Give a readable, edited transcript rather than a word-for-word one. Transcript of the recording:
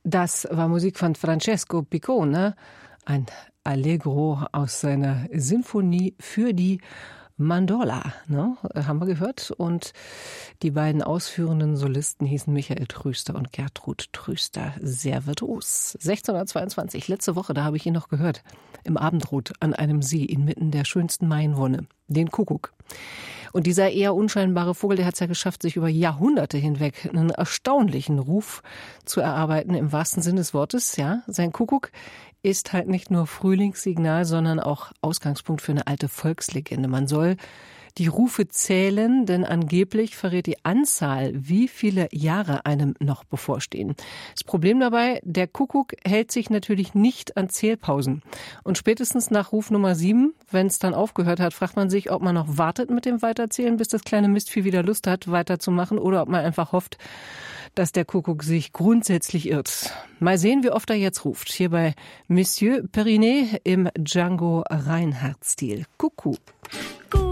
Das war Musik von Francesco Piccone, ein Allegro aus seiner Sinfonie für die Mandorla, ne? Haben wir gehört. Und die beiden ausführenden Solisten hießen Michael Trüster und Gertrud Trüster. Sehr virtuos. 1622, letzte Woche, da habe ich ihn noch gehört. Im Abendrot an einem See inmitten der schönsten Mainwonne, den Kuckuck. Und dieser eher unscheinbare Vogel, der hat es ja geschafft, sich über Jahrhunderte hinweg einen erstaunlichen Ruf zu erarbeiten, im wahrsten Sinne des Wortes. Ja, sein Kuckuck ist halt nicht nur Frühlingssignal, sondern auch Ausgangspunkt für eine alte Volkslegende. Man soll die Rufe zählen, denn angeblich verrät die Anzahl, wie viele Jahre einem noch bevorstehen. Das Problem dabei, der Kuckuck hält sich natürlich nicht an Zählpausen. Und spätestens nach Ruf Nummer 7, wenn es dann aufgehört hat, fragt man sich, ob man noch wartet mit dem Weiterzählen, bis das kleine Mistvieh wieder Lust hat, weiterzumachen, oder ob man einfach hofft, dass der Kuckuck sich grundsätzlich irrt. Mal sehen, wie oft er jetzt ruft. Hier bei Monsieur Perinet im Django Reinhardt-Stil. Kuckuck.